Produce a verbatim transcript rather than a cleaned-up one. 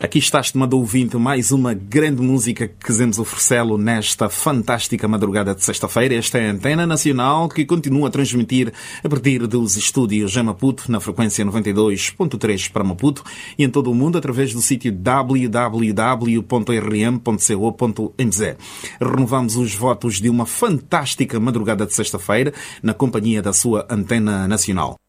Aqui está, estimado ouvinte, mais uma grande música que quisemos oferecê-lo nesta fantástica madrugada de sexta-feira. Esta é a Antena Nacional, que continua a transmitir a partir dos estúdios em Maputo, na frequência noventa e dois ponto três para Maputo, e em todo o mundo através do sítio w w w ponto r m ponto co ponto m z. Renovamos os votos de uma fantástica madrugada de sexta-feira na companhia da sua Antena Nacional.